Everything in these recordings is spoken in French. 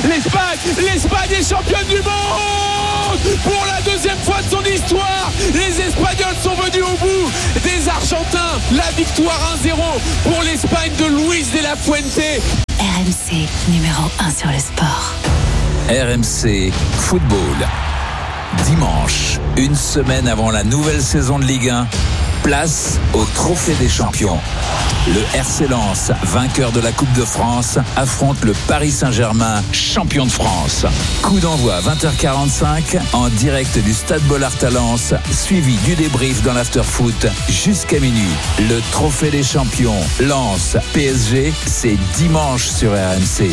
L'Espagne est championne du monde pour la deuxième fois de son histoire. Les Espagnols sont venus au bout des Argentins. La victoire 1-0 pour l'Espagne de Luis de la Fuente. RMC, numéro 1 sur le sport. RMC Football. Dimanche, une semaine avant la nouvelle saison de Ligue 1, place au Trophée des Champions. Le RC Lens, vainqueur de la Coupe de France, affronte le Paris Saint-Germain, champion de France. Coup d'envoi 20h45 en direct du Stade Bollaert à Lens, suivi du débrief dans l'after-foot jusqu'à minuit. Le Trophée des Champions, Lens, PSG, c'est dimanche sur RMC.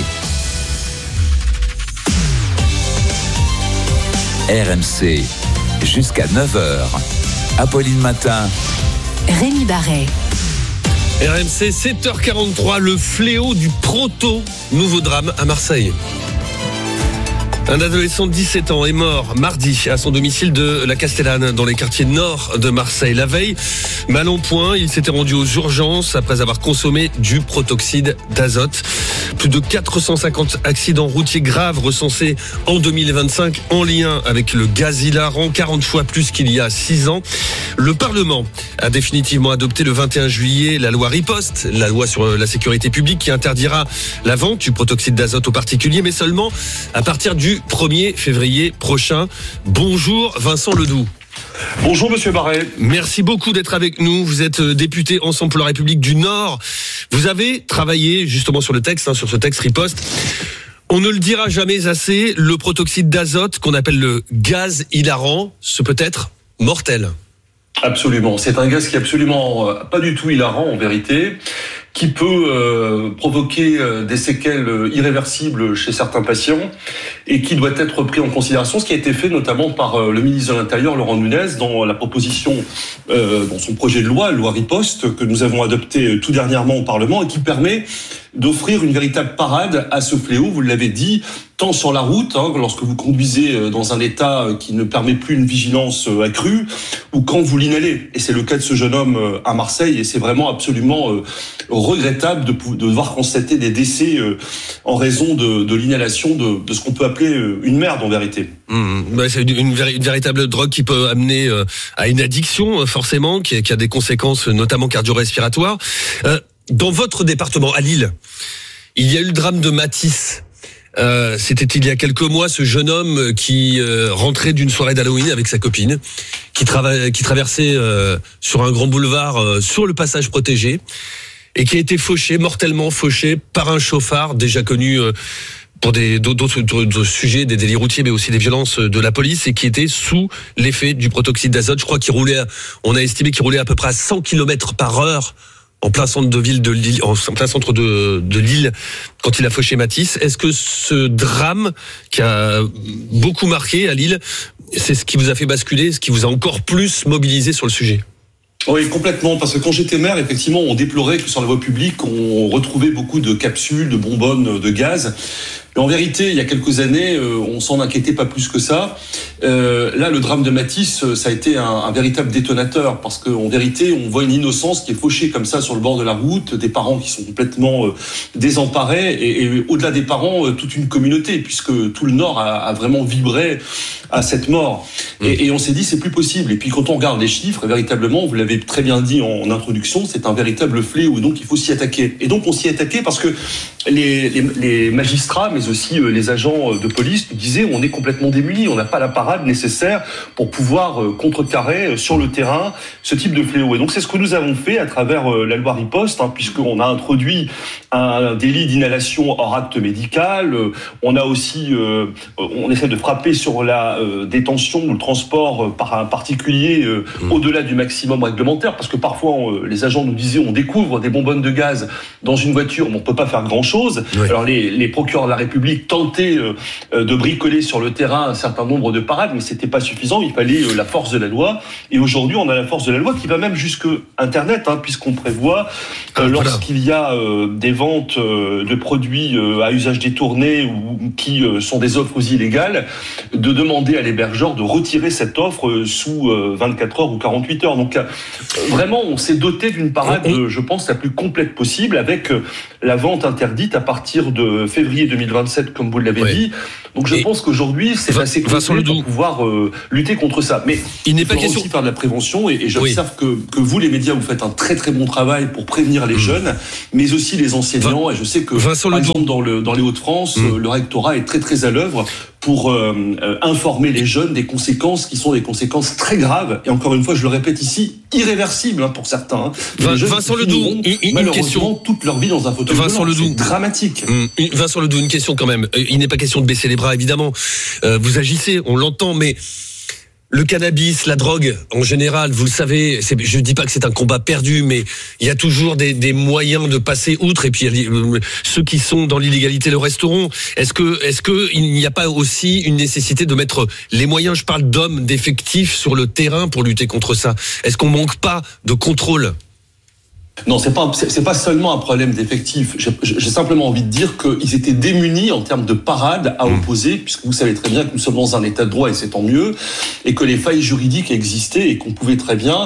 RMC, jusqu'à 9h. Apolline Matin. Rémi Barret. RMC 7h43, le fléau du nouveau drame à Marseille. Un adolescent de 17 ans est mort mardi à son domicile de la Castellane dans les quartiers nord de Marseille. La veille, mal en point, il s'était rendu aux urgences après avoir consommé du protoxyde d'azote. Plus de 450 accidents routiers graves recensés en 2025 en lien avec le gaz hilarant, 40 fois plus qu'il y a 6 ans. Le Parlement a définitivement adopté le 21 juillet la loi Riposte, la loi sur la sécurité publique qui interdira la vente du protoxyde d'azote aux particuliers, mais seulement à partir du 1er février prochain. Bonjour Vincent Ledoux. Bonjour Monsieur Barret. Merci beaucoup d'être avec nous. Vous êtes député Ensemble pour la République du Nord. Vous avez travaillé justement sur le texte, sur ce texte Riposte. On ne le dira jamais assez, le protoxyde d'azote qu'on appelle le gaz hilarant, ce peut être mortel. Absolument, c'est un gaz qui est absolument pas du tout hilarant en vérité, qui peut provoquer des séquelles irréversibles chez certains patients et qui doit être pris en considération, ce qui a été fait notamment par le ministre de l'Intérieur, Laurent Nunez, dans la proposition, dans son projet de loi Riposte, que nous avons adopté tout dernièrement au Parlement et qui permet d'offrir une véritable parade à ce fléau, vous l'avez dit, tant sur la route, lorsque vous conduisez dans un état qui ne permet plus une vigilance accrue, ou quand vous l'inhalez. Et c'est le cas de ce jeune homme à Marseille, et c'est vraiment absolument regrettable de devoir constater des décès en raison de l'inhalation de ce qu'on peut appeler une merde en vérité. C'est une véritable drogue qui peut amener à une addiction, forcément, qui a des conséquences notamment cardio-respiratoires. Dans votre département, à Lille, il y a eu le drame de Matisse. C'était il y a quelques mois, ce jeune homme qui rentrait d'une soirée d'Halloween avec sa copine, qui traversait sur un grand boulevard sur le passage protégé et qui a été mortellement fauché par un chauffard déjà connu pour d'autres sujets, des délits routiers, mais aussi des violences de la police, et qui était sous l'effet du protoxyde d'azote. Je crois on a estimé qu'il roulait à peu près à 100 km/h en plein centre de ville de Lille, de Lille, quand il a fauché Matisse. Est-ce que ce drame qui a beaucoup marqué à Lille, c'est ce qui vous a fait basculer, ce qui vous a encore plus mobilisé sur le sujet ? Oui, complètement, parce que quand j'étais maire, effectivement, on déplorait que sur la voie publique, on retrouvait beaucoup de capsules, de bonbonnes, de gaz. Mais en vérité, il y a quelques années, on s'en inquiétait pas plus que ça. Là, le drame de Matisse, ça a été un véritable détonateur, parce qu'en vérité, on voit une innocence qui est fauchée comme ça sur le bord de la route, des parents qui sont complètement désemparés, et au-delà des parents, toute une communauté, puisque tout le Nord a vraiment vibré à cette mort. Et on s'est dit, c'est plus possible. Et puis quand on regarde les chiffres, véritablement, vous l'avez très bien dit en introduction, c'est un véritable fléau, donc il faut s'y attaquer. Et donc on s'y est attaqué parce que les magistrats, mais aussi les agents de police nous disaient, on est complètement démunis, on n'a pas la parade nécessaire pour pouvoir contrecarrer sur le terrain ce type de fléau. Et donc c'est ce que nous avons fait à travers la loi Riposte, puisqu'on a introduit un délit d'inhalation hors acte médical. On a aussi, on essaie de frapper sur la détention ou le transport par un particulier au-delà du maximum réglementaire, parce que parfois les agents nous disaient, on découvre des bonbonnes de gaz dans une voiture, mais on peut pas faire grand-chose. Oui. Alors les procureurs de la République tentaient de bricoler sur le terrain un certain nombre de parades, mais c'était pas suffisant, il fallait la force de la loi. Et aujourd'hui, on a la force de la loi qui va même jusque Internet, puisqu'on prévoit lorsqu'il y a des ventes de produits à usage détourné ou qui sont des offres illégales, de demander à l'hébergeur de retirer cette offre sous 24 heures ou 48 heures. Donc vraiment, on s'est doté d'une parade, je pense, la plus complète possible, avec la vente interdite à partir de février 2025 2027, comme vous l'avez dit. Donc je pense qu'aujourd'hui, c'est assez compliqué pour pouvoir lutter contre ça. Mais il n'est pas question aussi faire de la prévention, et j'observe que vous, les médias, vous faites un très très bon travail pour prévenir les jeunes, mais aussi les enseignants. Et je sais que, par exemple, dans les Hauts-de-France, le rectorat est très très à l'œuvre pour informer les jeunes des conséquences qui sont des conséquences très graves. Et encore une fois, je le répète ici, irréversibles pour certains. Vincent Ledoux, une question. Toute leur vie dans un fauteuil volant, c'est dramatique. Vincent Ledoux, une question quand même. Il n'est pas question de baisser les bras, évidemment. Vous agissez, on l'entend, mais le cannabis, la drogue, en général, vous le savez, je dis pas que c'est un combat perdu, mais il y a toujours des moyens de passer outre. Et puis ceux qui sont dans l'illégalité le resteront. Est-ce que il n'y a pas aussi une nécessité de mettre les moyens, je parle d'hommes, d'effectifs sur le terrain pour lutter contre ça? Est-ce qu'on manque pas de contrôle? Non, c'est pas seulement un problème d'effectifs. J'ai simplement envie de dire qu'ils étaient démunis en termes de parade à opposer, puisque vous savez très bien que nous sommes dans un état de droit, et c'est tant mieux, et que les failles juridiques existaient et qu'on pouvait très bien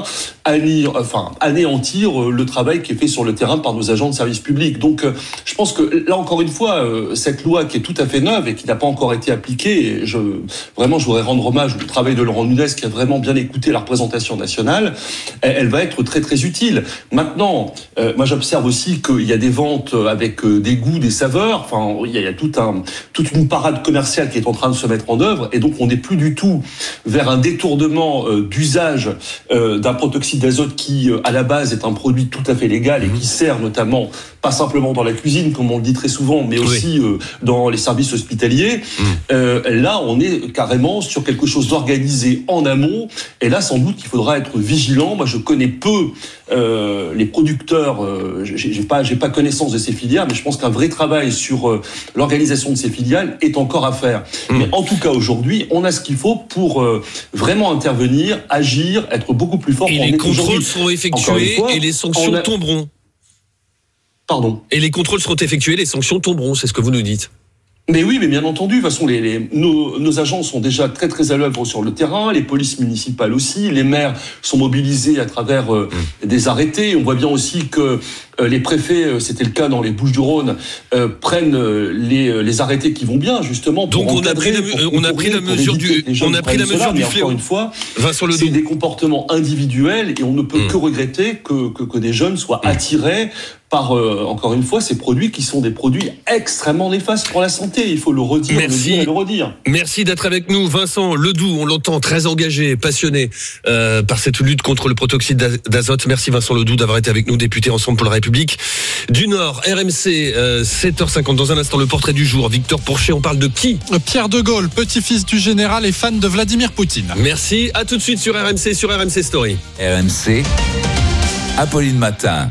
anéantir le travail qui est fait sur le terrain par nos agents de service public. Donc, je pense que là encore une fois, cette loi qui est tout à fait neuve et qui n'a pas encore été appliquée, je voudrais rendre hommage au travail de Laurent Nunez qui a vraiment bien écouté la représentation nationale. Elle va être très très utile. Maintenant, moi j'observe aussi qu'il y a des ventes avec des goûts, des saveurs. Enfin, il y a toute une parade commerciale qui est en train de se mettre en œuvre, et donc on n'est plus du tout vers un détournement d'usage d'un protoxyde d'azote qui, à la base, est un produit tout à fait légal et qui sert notamment, pas simplement dans la cuisine, comme on le dit très souvent, mais aussi dans les services hospitaliers. Là, on est carrément sur quelque chose d'organisé en amont, et là, sans doute qu'il faudra être vigilant. Moi, je connais peu les producteurs, j'ai pas connaissance de ces filières, mais je pense qu'un vrai travail sur l'organisation de ces filiales est encore à faire. Mais en tout cas, aujourd'hui, on a ce qu'il faut pour vraiment intervenir, agir, être beaucoup plus fort. Et les contrôles seront effectués et les sanctions tomberont. Pardon. Et les contrôles seront effectués, les sanctions tomberont, c'est ce que vous nous dites. Mais oui, mais bien entendu, de toute façon, nos agents sont déjà très très à l'œuvre sur le terrain, les polices municipales aussi, les maires sont mobilisés à travers des arrêtés. On voit bien aussi que les préfets, c'était le cas dans les Bouches-du-Rhône, prennent les arrêtés qui vont bien, justement. Donc on a pris la mesure du fléau. Encore une fois, Vincent Ledoux, c'est des comportements individuels, et on ne peut que regretter que des jeunes soient attirés par, encore une fois, ces produits qui sont des produits extrêmement néfastes pour la santé. Il faut le redire, le dire et le redire. Merci d'être avec nous, Vincent Ledoux. On l'entend très engagé, passionné par cette lutte contre le protoxyde d'azote. Merci Vincent Ledoux d'avoir été avec nous, député Ensemble pour la République du Nord. RMC, 7h50. Dans un instant, le portrait du jour. Victor Pourchet, on parle de qui? Pierre de Gaulle, petit-fils du général et fan de Vladimir Poutine. Merci. À tout de suite sur RMC, sur RMC Story. RMC, Apolline Matin.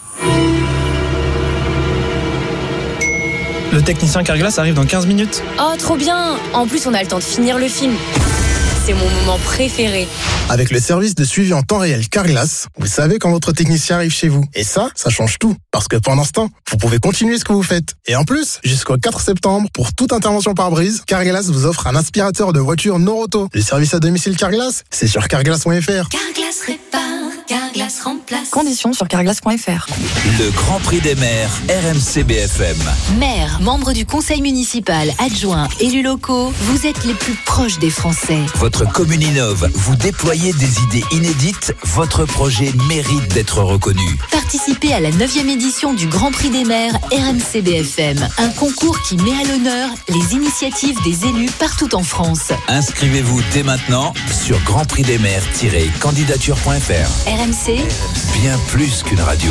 Le technicien Carglass arrive dans 15 minutes. Oh, trop bien! En plus, on a le temps de finir le film. C'est mon moment préféré. Avec le service de suivi en temps réel Carglass, vous savez quand votre technicien arrive chez vous. Et ça change tout. Parce que pendant ce temps, vous pouvez continuer ce que vous faites. Et en plus, jusqu'au 4 septembre, pour toute intervention par brise, Carglass vous offre un aspirateur de voiture Noroto. Le service à domicile Carglass, c'est sur carglass.fr. Carglass répare, Carglass remplace. Conditions sur carglass.fr. Le Grand Prix des maires, RMC BFM. Maire, membre du conseil municipal, adjoint, élus locaux, vous êtes les plus proches des Français. Votre commune innove, vous déployez des idées inédites, votre projet mérite d'être reconnu. Participez à la 9e édition du Grand Prix des maires RMC BFM, un concours qui met à l'honneur les initiatives des élus partout en France. Inscrivez-vous dès maintenant sur grandprixdesmaires-candidature.fr. RMC, Bien plus qu'une radio.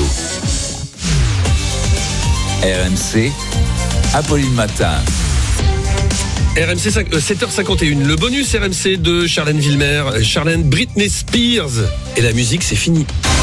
RMC, Apolline Matin. RMC 7h51, le bonus RMC de Charlène Villemer, Charlène Britney Spears. Et la musique, c'est fini.